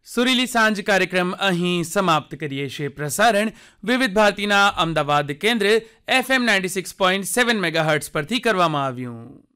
સુરીલી સાંજ કાર્યક્રમ અહીં સમાપ્ત કરીએ છીએ. પ્રસારણ વિવિધ ભારતીના અમદાવાદ કેન્દ્ર FM 96.7 મેગાહર્ટ્ઝ પરથી કરવામાં આવ્યું.